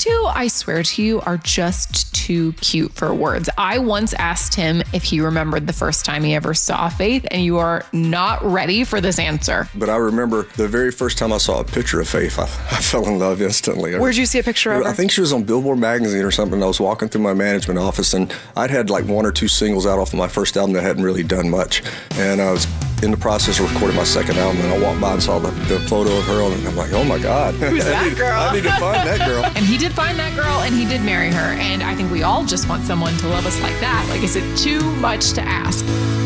two, I swear to you, are just too cute for words. I once asked him if he remembered the first time he ever saw Faith, and you are not ready for this answer. But I remember the very first time I saw a picture of Faith, I fell in love instantly. Where'd you see a picture of her? I think she was on Billboard magazine or something. I was walking through my management office, and I'd had like one or two singles out off of my first album that hadn't really done much. And I was in the process of recording my second album, and I walked by and saw the photo of her, and I'm like, oh my God. Who's that girl? I need to find that girl. And he did find that girl, and he did marry her. And I think we all just want someone to love us like that. Like, is it too much to ask?